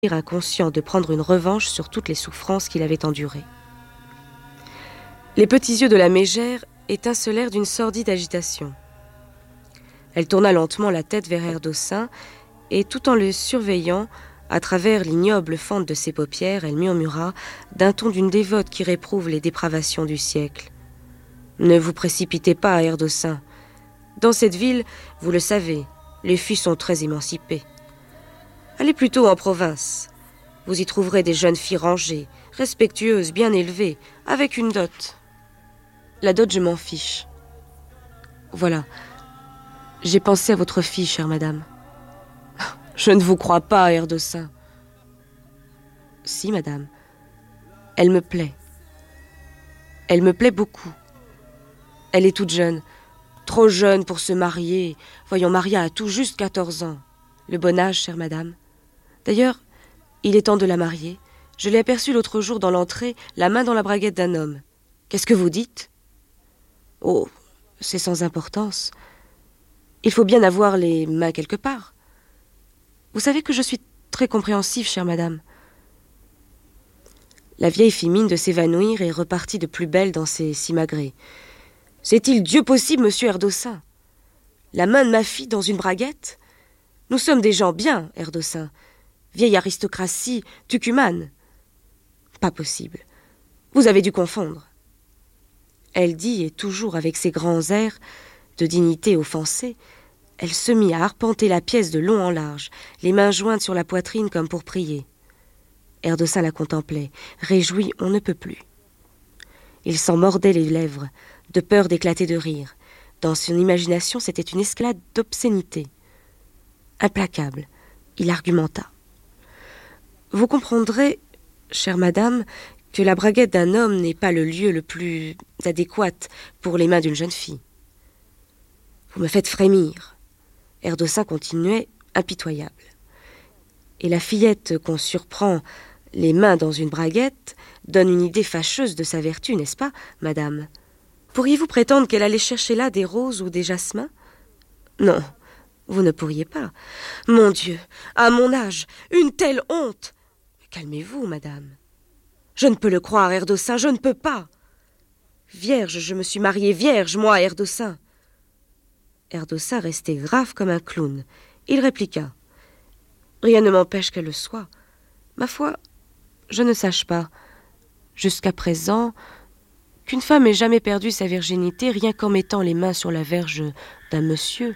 inconscient de prendre une revanche sur toutes les souffrances qu'il avait endurées. Les petits yeux de la mégère étincelèrent d'une sordide agitation. Elle tourna lentement la tête vers Erdossin, et tout en le surveillant, à travers l'ignoble fente de ses paupières, elle murmura, d'un ton d'une dévote qui réprouve les dépravations du siècle. « Ne vous précipitez pas, Erdossin. Dans cette ville, vous le savez, les filles sont très émancipées. Allez plutôt en province. Vous y trouverez des jeunes filles rangées, respectueuses, bien élevées, avec une dot. La dot, je m'en fiche. Voilà. J'ai pensé à votre fille, chère madame. Je ne vous crois pas, Erdossin. Si, madame. Elle me plaît. Elle me plaît beaucoup. Elle est toute jeune. Trop jeune pour se marier. Voyons, Maria a tout juste 14 ans. Le bon âge, chère madame. D'ailleurs, il est temps de la marier. Je l'ai aperçue l'autre jour dans l'entrée, la main dans la braguette d'un homme. Qu'est-ce que vous dites ? Oh, c'est sans importance. Il faut bien avoir les mains quelque part. Vous savez que je suis très compréhensive, chère madame. La vieille fit mine de s'évanouir et repartit de plus belle dans ses simagrées. C'est-il Dieu possible, monsieur Erdossin ? La main de ma fille dans une braguette ? Nous sommes des gens bien, Erdossin. Vieille aristocratie tucumane. Pas possible. Vous avez dû confondre. Elle dit, et toujours avec ses grands airs de dignité offensée, elle se mit à arpenter la pièce de long en large, les mains jointes sur la poitrine comme pour prier. Erdossin la contemplait, réjoui on ne peut plus. Il s'en mordait les lèvres, de peur d'éclater de rire. Dans son imagination, c'était une escalade d'obscénité. Implacable, il argumenta. Vous comprendrez, chère madame, que la braguette d'un homme n'est pas le lieu le plus adéquat pour les mains d'une jeune fille. Vous me faites frémir. Erdossin continuait, impitoyable. Et la fillette qu'on surprend les mains dans une braguette donne une idée fâcheuse de sa vertu, n'est-ce pas, madame ? Pourriez-vous prétendre qu'elle allait chercher là des roses ou des jasmins ? Non, vous ne pourriez pas. Mon Dieu, à mon âge, une telle honte ! Calmez-vous, madame. Je ne peux le croire, Erdossin, je ne peux pas. Vierge, je me suis mariée vierge, moi, Erdossin. Erdossin restait grave comme un clown. Il répliqua. Rien ne m'empêche qu'elle le soit. Ma foi, je ne sache pas, jusqu'à présent, qu'une femme ait jamais perdu sa virginité rien qu'en mettant les mains sur la verge d'un monsieur.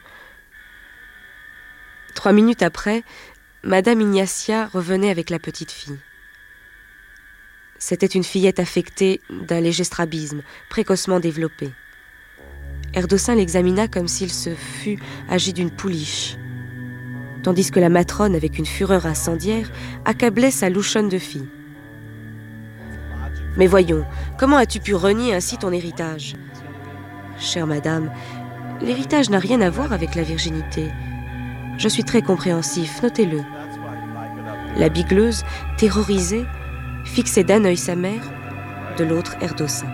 3 minutes après, Madame Ignacia revenait avec la petite fille. C'était une fillette affectée d'un léger strabisme, précocement développé. Erdossin l'examina comme s'il se fût agi d'une pouliche, tandis que la matrone, avec une fureur incendiaire, accablait sa louchonne de fille. « Mais voyons, comment as-tu pu renier ainsi ton héritage ? Chère madame, l'héritage n'a rien à voir avec la virginité. Je suis très compréhensif, notez-le. » La bigleuse, terrorisée, fixait d'un œil sa mère, de l'autre Erdossin.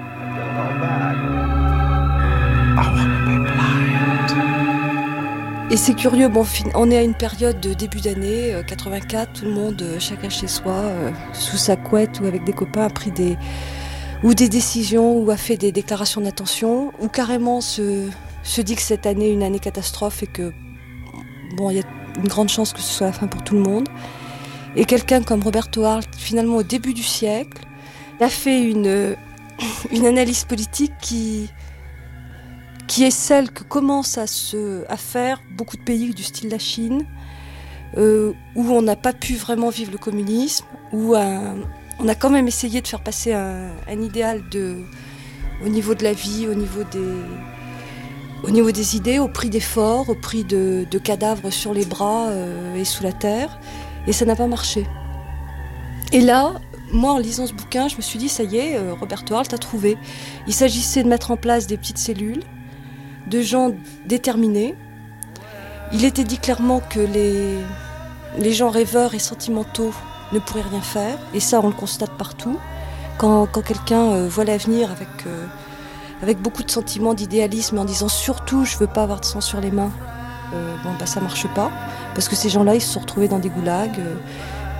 Et c'est curieux, bon, on est à une période de début d'année, 84, tout le monde, chacun chez soi, sous sa couette ou avec des copains, a pris des décisions ou a fait des déclarations d'intention, ou carrément se dit que cette année est une année catastrophe et que, bon, il y a une grande chance que ce soit la fin pour tout le monde. Et quelqu'un comme Roberto Arlt, finalement au début du siècle, a fait une analyse politique qui est celle que commencent à faire beaucoup de pays du style la Chine, où on n'a pas pu vraiment vivre le communisme, où on a quand même essayé de faire passer un idéal au niveau de la vie, au niveau des idées, au prix d'efforts, au prix de cadavres sur les bras et sous la terre. Et ça n'a pas marché. Et là, moi, en lisant ce bouquin, je me suis dit, ça y est, Roberto Arlt a trouvé. Il s'agissait de mettre en place des petites cellules, de gens déterminés. Il était dit clairement que les gens rêveurs et sentimentaux ne pourraient rien faire. Et ça, on le constate partout. Quand quelqu'un voit l'avenir avec beaucoup de sentiments, d'idéalisme, en disant surtout, je veux pas avoir de sang sur les mains, ça marche pas. Parce que ces gens-là, ils se sont retrouvés dans des goulags.